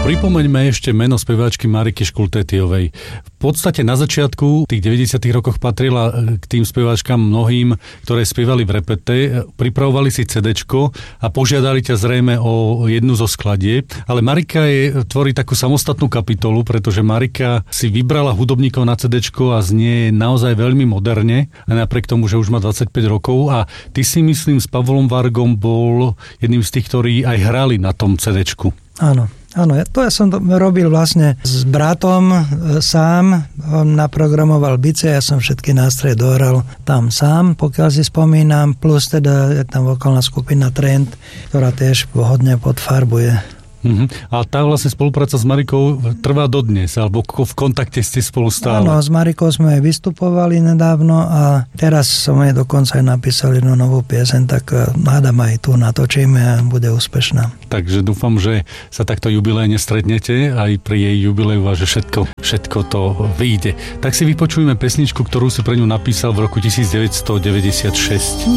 Pripomeňme ešte meno speváčky Mariky Škultétiovej. V podstate na začiatku tých 90. rokoch patrila k tým speváčkam mnohým, ktoré spievali v repete, pripravovali si CDčko a požiadali ťa zrejme o jednu zo skladieb. Ale Marika tvorí takú samostatnú kapitolu, pretože Marika si vybrala hudobníkov na CDčko a znie naozaj veľmi moderne, napriek tomu, že už má 25 rokov. A ty si, myslím, s Pavlom Vargom bol jedným z tých, ktorí aj hrali na tom CDčku. Áno. Áno, ja som to robil vlastne s bratom sám, on naprogramoval bicie, ja som všetky nástroje dohral tam sám, pokiaľ si spomínam, plus teda je tam vokálna skupina Trend, ktorá tiež hodne podfarbuje. A tá vlastne spolupráca s Marikou trvá dodnes, alebo v kontakte ste spolu stále? Áno, s Marikou sme aj vystupovali nedávno a teraz som jej dokonca aj napísal jednu novú pieseň, tak hádam aj tu natočíme a bude úspešná. Takže dúfam, že sa takto jubilejne stretnete aj pri jej jubileu a že všetko to vyjde. Tak si vypočujeme pesničku, ktorú si pre ňu napísal v roku 1996.